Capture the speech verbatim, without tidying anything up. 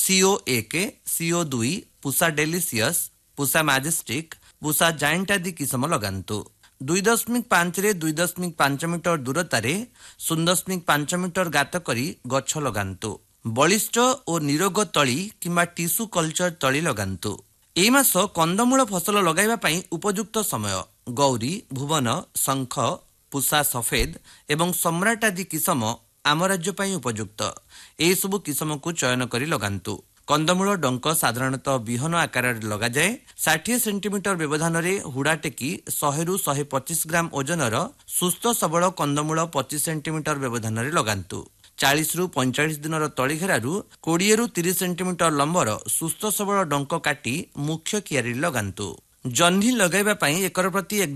CO एक, CO दुई, Pusha delicious, Pusha majestic, Pusha giant आदि किसम लगाନ୍ତୁ। दुई दशमिक पांच रे दुई दशमिक पांच मीटर दूरतारे शून्य दशमिक पांच मीटर गात करी गछ लगाନ୍ତୁ। बलिष्ठ और निरोग तली किंबा टिश्यू कल्चर तली लगाନ୍ତୁ। एई मास कंदमूल फसल लगाइबा पई उपयुक्त समय। गौरी, भुवन, शंख, पुषा सफेद एवं सम्राट आदि किसम आम राज्य पई उपयुक्त। एई सबु किसम को चयन करी लगाନ୍ତୁ। कंदमूल डंक साधारणतः विहन आकार लगा जाए। षाठी सेंटीमीटर व्यवधान रे हुड़ा टेकी सौ रु एक सौ पच्चीस ग्राम ओजनर सुस्थ सबल कंदमूल पच्चीस सेंटीमीटर व्यवधान रे लगाନ୍ତୁ। चालीस रु पैंतालीस दिन तली घेरारू बीस रु तीस सेंटीमीटर लंबर सुस्थ सबल डंक काटी मुख्य कियारी लगाନ୍ତୁ। जह्नी लगाइबा पई एकर प्रति